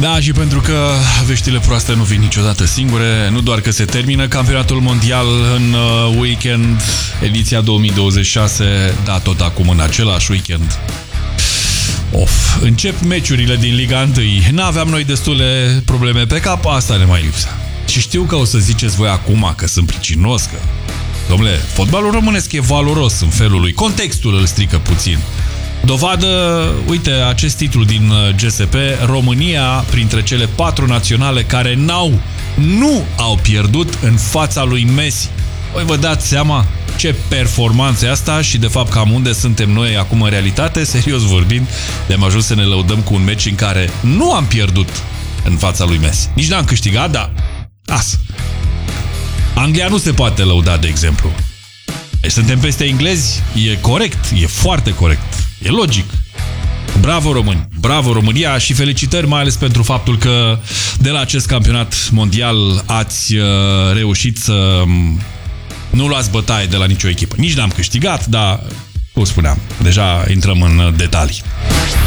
Da, și pentru că veștile proaste nu vin niciodată singure, nu doar că se termină campionatul mondial în weekend, ediția 2026, da, tot acum în același weekend. Încep meciurile din Liga 1. N-aveam noi destule probleme pe cap, asta ne mai lipsea. Și știu că o să ziceți voi acum că sunt pricinos, că... Dom'le, fotbalul românesc e valoros în felul lui. Contextul îl strică puțin. Dovadă, uite, acest titlu din GSP, România printre cele 4 naționale care nu au pierdut în fața lui Messi. Voi vă dați seama ce performanță e asta și de fapt cam unde suntem noi acum în realitate, serios vorbind, de-am ajuns să ne lăudăm cu un meci în care nu am pierdut în fața lui Messi. Nici n-am câștigat, dar lasă. Anglia nu se poate lăuda, de exemplu. Deci suntem peste englezi, e corect, e foarte corect, e logic. Bravo români, bravo România și felicitări mai ales pentru faptul că de la acest campionat mondial ați reușit să nu luați bătaie de la nicio echipă. Nici n-am câștigat, dar, cum spuneam, deja intrăm în detalii.